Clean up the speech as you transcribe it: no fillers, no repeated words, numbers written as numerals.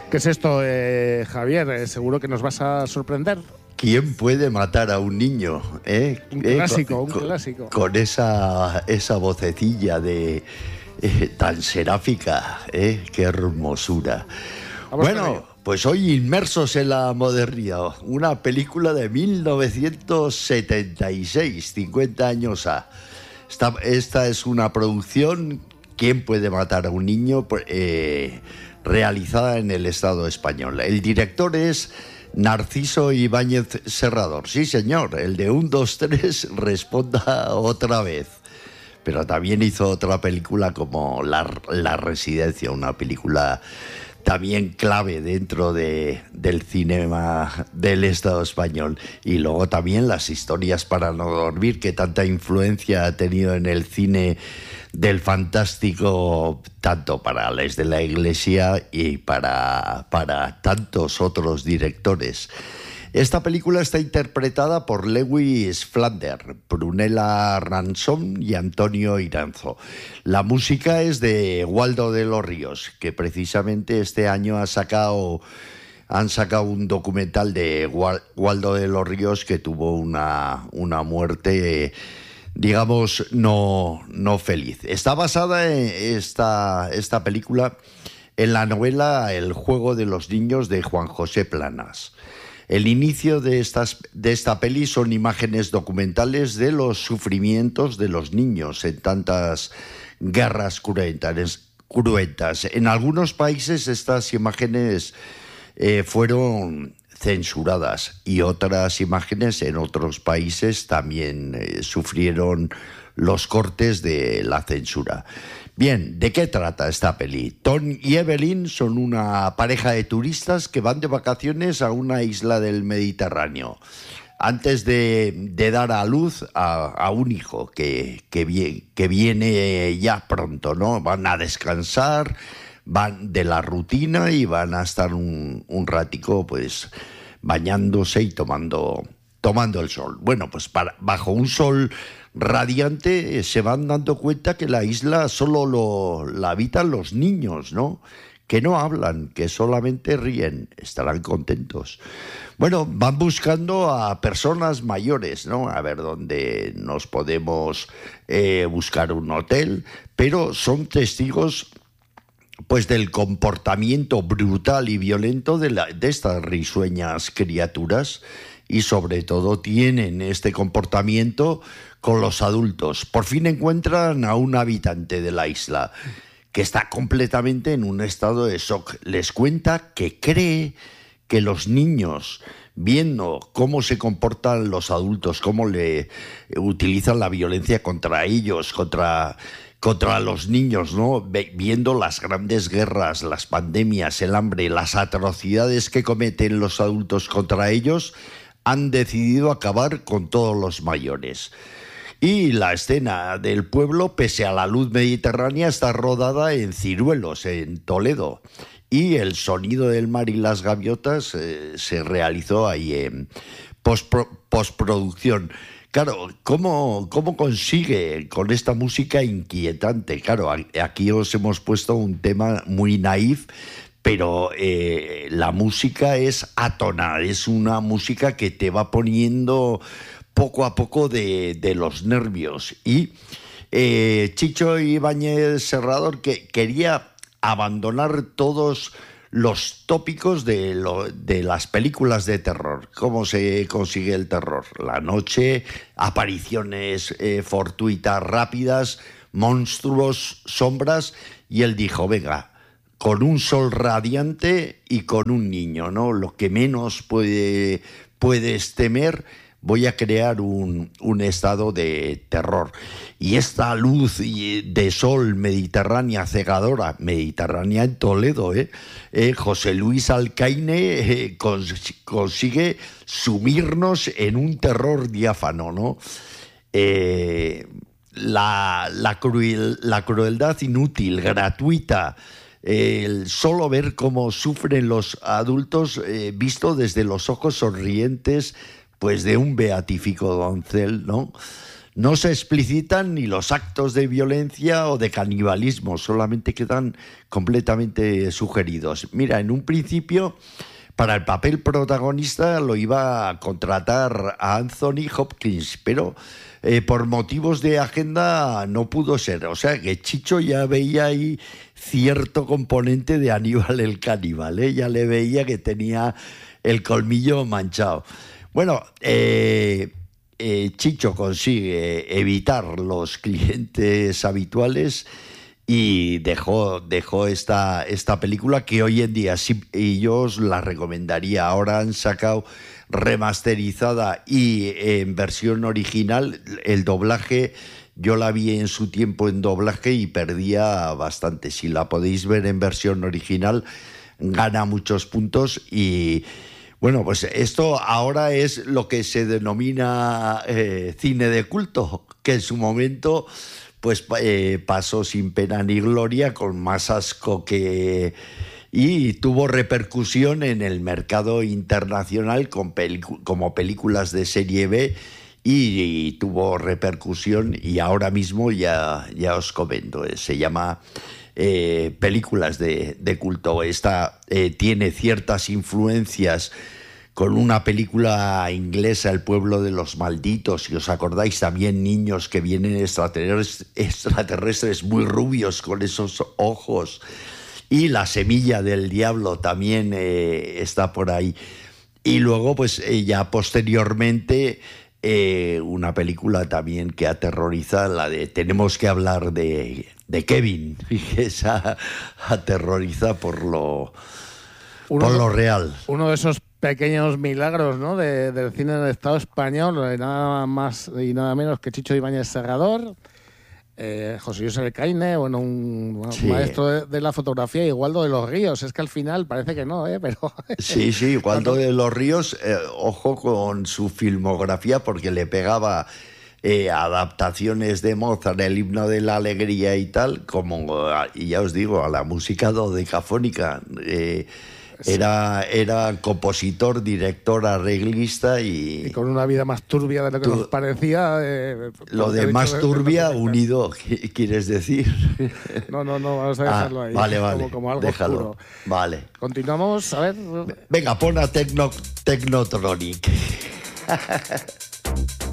¿Qué es esto, Javier? Seguro que nos vas a sorprender. ¿Quién puede matar a un niño? Un clásico, un clásico. Con esa vocecilla de tan seráfica, qué hermosura. Bueno, pues hoy inmersos en la modernidad, una película de 1976, 50 años ha. Esta es una producción, ¿Quién puede matar a un niño?, realizada en el Estado español. El director es Narciso Ibáñez Serrador. Sí, señor, el de 1, 2, 3, responda otra vez. Pero también hizo otra película como La Residencia, una película también clave dentro del cinema del Estado español. Y luego también Las historias para no dormir, que tanta influencia ha tenido en el cine del fantástico, tanto para Les de la Iglesia y para tantos otros directores. Esta película está interpretada por Lewis Flanders, Prunella Ransom y Antonio Iranzo. La música es de Waldo de los Ríos, que precisamente este año han sacado un documental de Waldo de los Ríos, que tuvo una muerte, digamos, no feliz. Está basada en esta película en la novela El juego de los niños de Juan José Planas. El inicio de esta peli son imágenes documentales de los sufrimientos de los niños en tantas guerras cruentas. En algunos países estas imágenes fueron censuradas y otras imágenes en otros países también sufrieron los cortes de la censura. Bien, ¿de qué trata esta peli? Tom y Evelyn son una pareja de turistas que van de vacaciones a una isla del Mediterráneo antes de dar a luz a un hijo que viene ya pronto, ¿no? Van a descansar, van de la rutina y van a estar un ratico pues bañándose y tomando el sol. Bueno, pues bajo un sol radiante se van dando cuenta que la isla solo la habitan los niños, ¿no? Que no hablan, que solamente ríen, estarán contentos. Bueno, van buscando a personas mayores, ¿no? A ver dónde nos podemos buscar un hotel, pero son testigos pues del comportamiento brutal y violento de estas risueñas criaturas, y sobre todo tienen este comportamiento con los adultos. Por fin encuentran a un habitante de la isla que está completamente en un estado de shock. Les cuenta que cree que los niños, viendo cómo se comportan los adultos, cómo le utilizan la violencia contra ellos, contra los niños, ¿no? Viendo las grandes guerras, las pandemias, el hambre, las atrocidades que cometen los adultos contra ellos, han decidido acabar con todos los mayores. Y la escena del pueblo, pese a la luz mediterránea, está rodada en Ciruelos, en Toledo. Y el sonido del mar y las gaviotas se realizó ahí en postproducción. Claro, ¿cómo consigue con esta música inquietante? Claro, aquí os hemos puesto un tema muy naif, pero la música es atonal, es una música que te va poniendo poco a poco de los nervios. Y Chicho Ibáñez Serrador, que quería abandonar todos los tópicos de las películas de terror. ¿Cómo se consigue el terror? La noche, apariciones fortuitas rápidas, monstruos, sombras, y él dijo, venga, con un sol radiante y con un niño, ¿no? Lo que menos puedes temer, voy a crear un estado de terror. Y esta luz de sol mediterránea cegadora, mediterránea en Toledo, José Luis Alcaine consigue sumirnos en un terror diáfano, ¿no? La crueldad inútil, gratuita, el solo ver cómo sufren los adultos visto desde los ojos sonrientes pues de un beatífico doncel, ¿no? no se explicitan ni los actos de violencia o de canibalismo, solamente quedan completamente sugeridos. Mira, en un principio, para el papel protagonista lo iba a contratar a Anthony Hopkins, pero por motivos de agenda no pudo ser. O sea que Chicho ya veía ahí cierto componente de Aníbal el caníbal, ¿eh? Ya le veía que tenía el colmillo manchado. Bueno, Chicho consigue evitar los clientes habituales y dejó esta película, que hoy en día sí, y yo os la recomendaría. Ahora han sacado remasterizada y en versión original. El doblaje, yo la vi en su tiempo en doblaje y perdía bastante. Si la podéis ver en versión original, gana muchos puntos. Y bueno, pues esto ahora es lo que se denomina cine de culto, que en su momento pues pasó sin pena ni gloria, con más asco que... y tuvo repercusión en el mercado internacional como películas de serie B, y tuvo repercusión, y ahora mismo ya os comento, se llama películas de culto. Esta tiene ciertas influencias con una película inglesa, El pueblo de los malditos, si os acordáis, también niños que vienen extraterrestres muy rubios con esos ojos, y La semilla del diablo también está por ahí. Y luego pues ya posteriormente una película también que aterroriza, la de Tenemos que hablar de Kevin, que esa aterroriza por lo real. Uno de esos pequeños milagros, ¿no?, del cine del Estado español, nada más y nada menos que Chicho Ibáñez Serrador, José Luis Elcaine, bueno, un maestro de la fotografía, y Waldo de los Ríos. Es que al final parece que no, pero... Sí, Waldo de los Ríos, ojo con su filmografía, porque le pegaba adaptaciones de Mozart, el himno de la alegría y tal, como, y ya os digo, a la música dodecafónica. Era compositor, director, arreglista y con una vida más turbia de lo que nos parecía. Lo de más turbia unido, ¿quieres decir? No, vamos a dejarlo ahí. Vale, como algo déjalo. oscuro. Vale. Continuamos, a ver. Venga, pon a Technotronic.